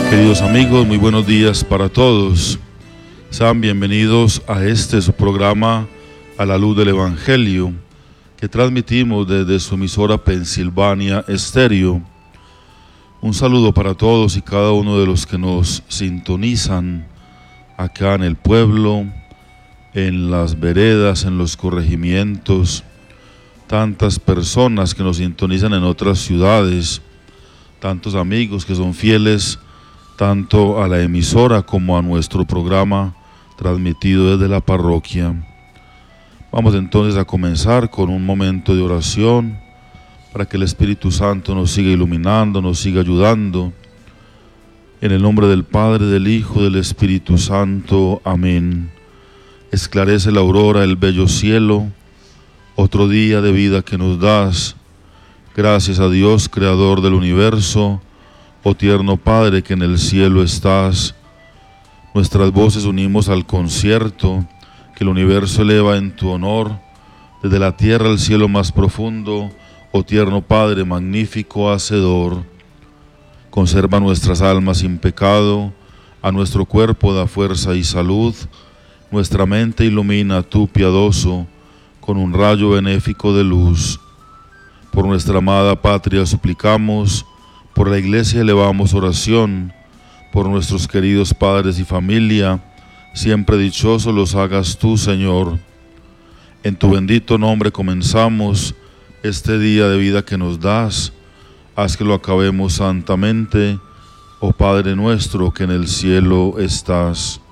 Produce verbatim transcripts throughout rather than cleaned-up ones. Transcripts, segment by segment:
Queridos amigos, muy buenos días para todos. Sean bienvenidos a este su programa A la Luz del Evangelio, que transmitimos desde su emisora Pensilvania Estéreo. Un saludo para todos y cada uno de los que nos sintonizan acá en el pueblo, en las veredas, en los corregimientos, tantas personas que nos sintonizan en otras ciudades, tantos amigos que son fieles tanto a la emisora como a nuestro programa transmitido desde la parroquia. Vamos entonces a comenzar con un momento de oración para que el Espíritu Santo nos siga iluminando, nos siga ayudando. En el nombre del Padre, del Hijo, del Espíritu Santo. Amén. Esclarece la aurora, el bello cielo, otro día de vida que nos das. Gracias a Dios, Creador del universo, oh tierno Padre que en el cielo estás. Nuestras voces unimos al concierto que el universo eleva en tu honor, desde la tierra al cielo más profundo, oh tierno Padre magnífico hacedor. Conserva nuestras almas sin pecado, a nuestro cuerpo da fuerza y salud, nuestra mente ilumina tú piadoso, con un rayo benéfico de luz. Por nuestra amada patria suplicamos, por la Iglesia elevamos oración, por nuestros queridos padres y familia, siempre dichosos los hagas tú, Señor. En tu bendito nombre comenzamos este día de vida que nos das, haz que lo acabemos santamente, oh Padre nuestro que en el cielo estás.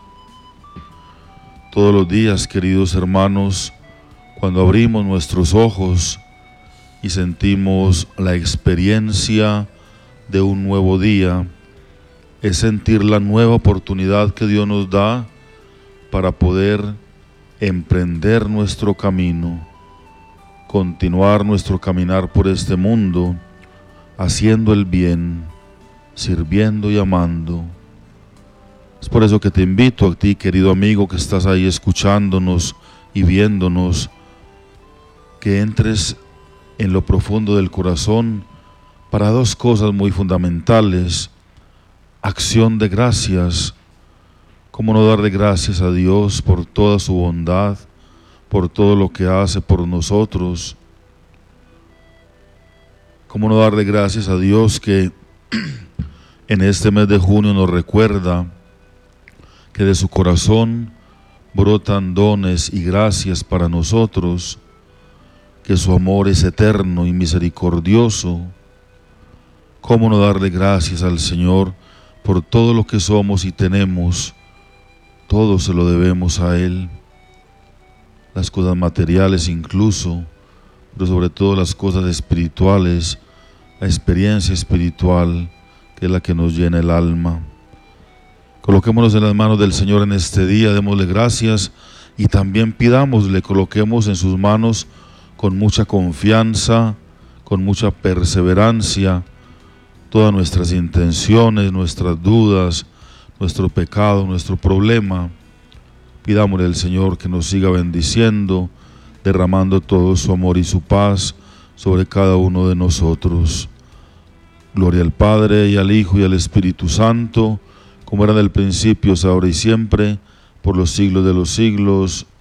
Todos los días, queridos hermanos, cuando abrimos nuestros ojos y sentimos la experiencia de un nuevo día, es sentir la nueva oportunidad que Dios nos da para poder emprender nuestro camino, continuar nuestro caminar por este mundo, haciendo el bien, sirviendo y amando. Es por eso que te invito a ti, querido amigo, que estás ahí escuchándonos y viéndonos, que entres en lo profundo del corazón para dos cosas muy fundamentales: acción de gracias. ¿Cómo no darle gracias a Dios por toda su bondad, por todo lo que hace por nosotros? ¿Cómo no darle gracias a Dios que en este mes de junio nos recuerda que de su corazón brotan dones y gracias para nosotros, que su amor es eterno y misericordioso? ¿Cómo no darle gracias al Señor por todo lo que somos y tenemos? Todo se lo debemos a Él, las cosas materiales incluso, pero sobre todo las cosas espirituales, la experiencia espiritual que es la que nos llena el alma. Coloquémonos en las manos del Señor en este día, démosle gracias y también pidámosle, coloquemos en sus manos con mucha confianza, con mucha perseverancia, todas nuestras intenciones, nuestras dudas, nuestro pecado, nuestro problema. Pidámosle al Señor que nos siga bendiciendo, derramando todo su amor y su paz sobre cada uno de nosotros. Gloria al Padre, y al Hijo, y al Espíritu Santo, como era en el principio, es ahora y siempre, por los siglos de los siglos.